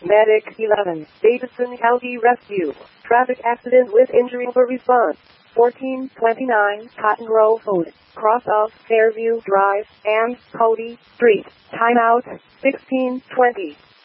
Medic 11, Davidson County Rescue. Traffic accident with injury over response. 1429 Cotton Grove Road, cross of Fairview Drive and Cody Street. Timeout 1620.